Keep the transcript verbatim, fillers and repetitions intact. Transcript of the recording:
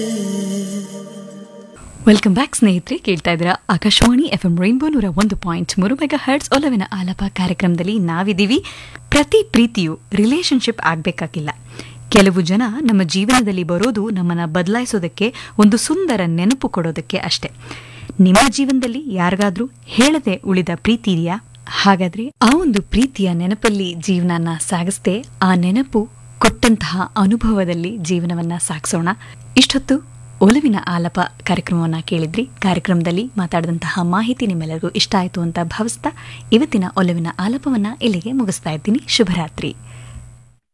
Welcome back ಸ್ನೇಹಿತರೆ, ಕೇಳ್ತಾ ಇದ್ದೀರಾ ಆಕಾಶವಾಣಿ ಎಫ್ ಎಂ ರೈನ್ಬೋ ನೂರ ಒಂದು ಪಾಯಿಂಟ್ ಮೂರು ಮೆಗಾ ಹರ್ಟ್ಸ್ ಒಲವಿನ ಆಲಾಪ ಕಾರ್ಯಕ್ರಮದಲ್ಲಿ ನಾವಿದ್ದೀವಿ. ಪ್ರತಿ ಪ್ರೀತಿಯು ರಿಲೇಶನ್ಶಿಪ್ ಆಗಬೇಕಾಗಿಲ್ಲ. ಕೆಲವು ಜನ ನಮ್ಮ ಜೀವನದಲ್ಲಿ ಬರೋದು ನಮ್ಮನ್ನು ಬದಲಾಯಿಸೋದಕ್ಕೆ, ಒಂದು ಸುಂದರ ನೆನಪು ಕೊಡೋದಕ್ಕೆ ಅಷ್ಟೇ. ನಿಮ್ಮ ಜೀವನದಲ್ಲಿ ಯಾರಿಗಾದ್ರೂ ಹೇಳದೆ ಉಳಿದ ಪ್ರೀತಿ ಇದೆಯಾ? ಹಾಗಾದ್ರೆ ಆ ಒಂದು ಪ್ರೀತಿಯ ನೆನಪಲ್ಲಿ ಜೀವನನ ಸಾಗಿಸ್ದೆ, ಆ ನೆನಪು ಕೊಟ್ಟಂತಹ ಅನುಭವದಲ್ಲಿ ಜೀವನವನ್ನ ಸಾಗಿಸೋಣ. ಇಷ್ಟೊತ್ತು ಒಲವಿನ ಆಲಪ ಕಾರ್ಯಕ್ರಮವನ್ನು ಕೇಳಿದ್ರಿ. ಕಾರ್ಯಕ್ರಮದಲ್ಲಿ ಮಾತಾಡಿದಂತಹ ಮಾಹಿತಿ ನಿಮ್ಮೆಲ್ಲರಿಗೂ ಇಷ್ಟ ಆಯಿತು ಅಂತ ಭಾವಿಸ್ತಾ ಇವತ್ತಿನ ಒಲವಿನ ಆಲಪವನ್ನ ಇಲ್ಲಿಗೆ ಮುಗಿಸ್ತಾ ಇದ್ದೀನಿ. ಶುಭರಾತ್ರಿ.